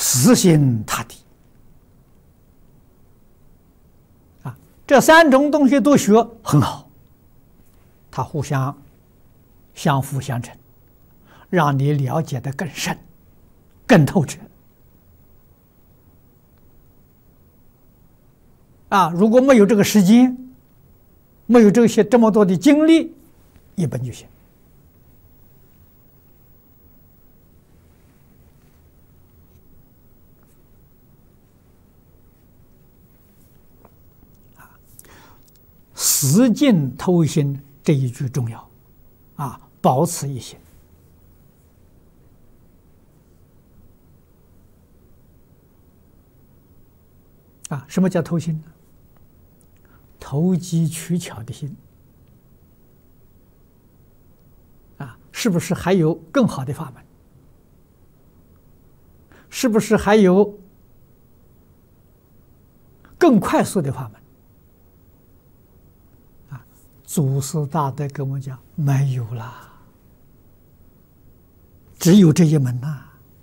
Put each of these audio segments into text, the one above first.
死心塌地啊，这三种东西都学很好，它互相相辅相成，让你了解得更深、更透彻啊！如果没有这个时间，没有这么多的精力，一本就行。死尽偷心这一句重要啊，保此一心啊。什么叫偷心呢？投机取巧的心啊，是不是还有更好的法门？是不是还有更快速的法门？祖师大德跟我们讲，没有啦，只有这一门呐。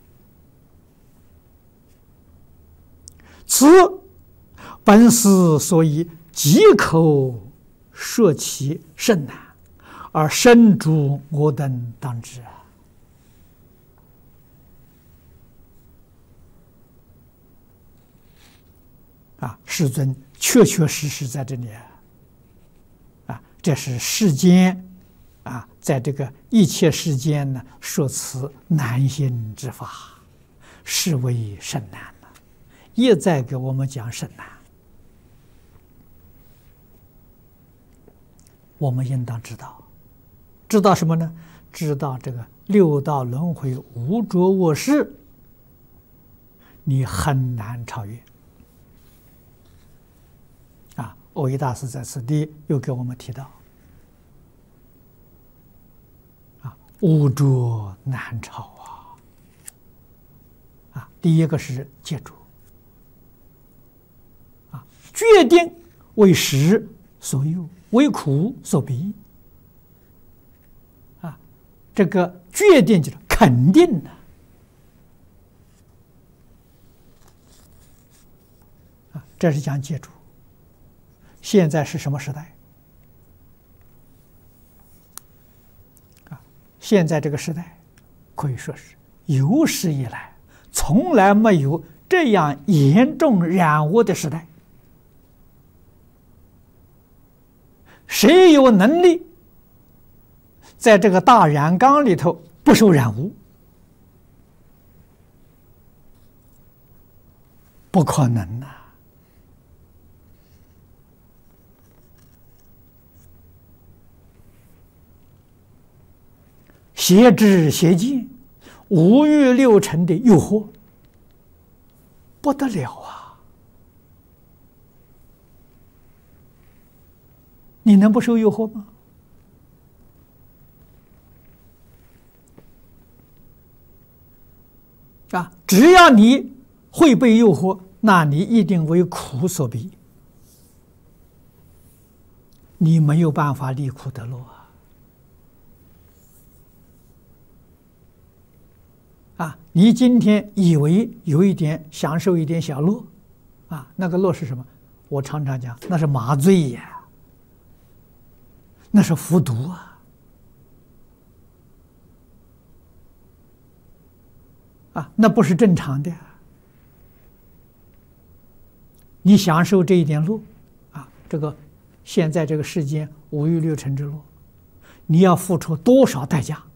此本师所以即口说其甚难，而深诸我等当知啊！世尊确确实实在这里啊，这是世间啊，在这个一切世间呢，说此难行之法，是为甚难了。一再给我们讲甚难，我们应当知道，知道什么呢？知道这个六道轮回无着我事，你很难超越。啊，蕅益大师在此地又给我们提到，啊，无着难超啊！第一个是戒着，啊，决定为实所有，为苦所逼，啊，这个决定就是肯定的，啊，这是讲戒着。现在是什么时代？啊，现在这个时代可以说是有史以来从来没有这样严重染污的时代。谁有能力在这个大染缸里头不受染污？不可能呐！邪知邪见，五欲六尘的诱惑，不得了啊！你能不受诱惑吗？啊，只要你会被诱惑，那你一定为苦所逼，你没有办法离苦得乐啊！啊，你今天以为有一点享受一点小乐，啊，那个乐是什么？我常常讲，那是麻醉呀，那是服毒啊！啊，那不是正常的。你享受这一点乐，啊，这个现在这个世间五欲六尘之乐，你要付出多少代价？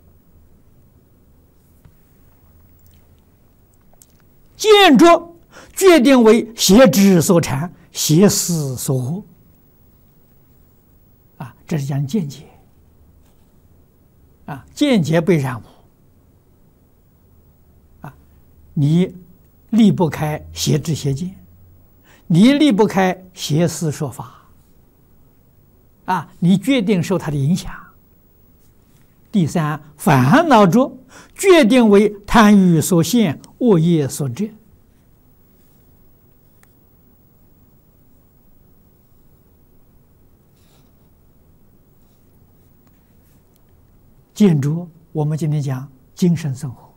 见着决定为邪知所缠，邪思所惑，啊，这是讲见解，啊，见解被染污，啊，你离不开邪知邪见，你离不开邪思说法，啊，你决定受它的影响。第三，烦恼着决定为贪欲所陷，恶业所致。见着我们今天讲精神生活，